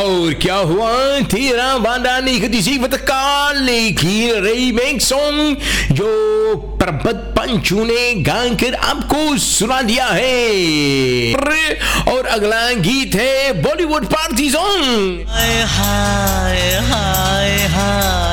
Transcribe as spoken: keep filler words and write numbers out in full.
और क्या हुआ, तेरा वादा नहीं करती सी का, लेकिन रीमेक सॉन्ग जो प्रबत पंचू ने गाकर आपको सुना दिया है। और अगला गीत है बॉलीवुड पार्टी सॉन्ग। हाय हाय हाय हाय